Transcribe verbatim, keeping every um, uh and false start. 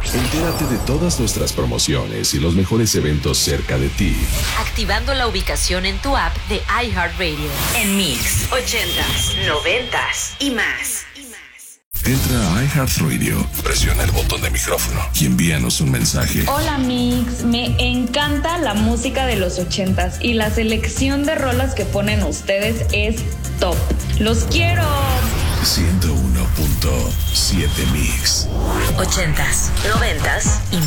Entérate de todas nuestras promociones y los mejores eventos cerca de ti, activando la ubicación en tu app de iHeartRadio. En Mix, ochentas, noventas y más. Entra a iHeartRadio, presiona el botón de micrófono y envíanos un mensaje. Hola Mix, me encanta la música de los ochentas y la selección de rolas que ponen ustedes es top. ¡Los quiero! ciento uno punto siete Mix. Ochentas, noventas y